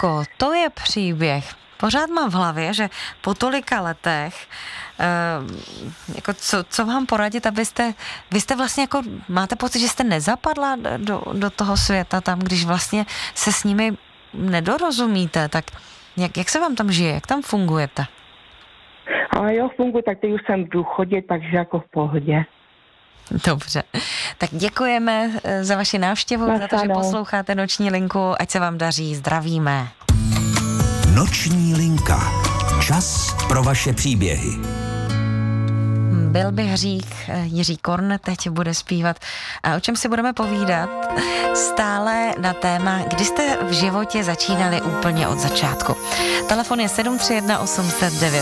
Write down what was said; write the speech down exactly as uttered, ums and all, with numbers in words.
Zuzko, to je příběh. Pořád mám v hlavě, že po tolika letech, uh, jako co, co vám poradit, abyste, vy jste vlastně jako, máte pocit, že jste nezapadla do, do toho světa tam, když vlastně se s nimi nedorozumíte, tak jak, jak se vám tam žije, jak tam fungujete? Ale jo, funguje, tak teď už jsem v důchodě, takže jako v pohodě. Dobře, tak děkujeme za vaši návštěvu, za to, že posloucháte Noční linku, ať se vám daří, zdravíme. Noční linka. Čas pro vaše příběhy. Byl by hřích, Jiří Korn teď bude zpívat. A o čem si budeme povídat? Stále na téma, kdy jste v životě začínali úplně od začátku. Telefon je sedm tři jedna osm set devět